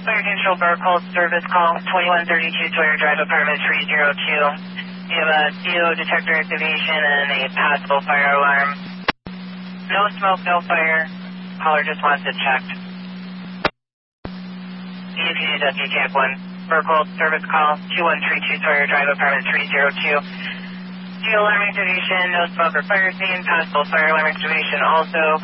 Fire Control Burkhold service call 2132 Sawyer Drive, apartment 302. You have a CO detector activation and a passable fire alarm. No smoke, no fire. Caller just wants it checked. EPW Camp 1. Burkhold service call 2132 Sawyer Drive, apartment 302. CO alarm activation, no smoke or fire scene, passable fire alarm activation also.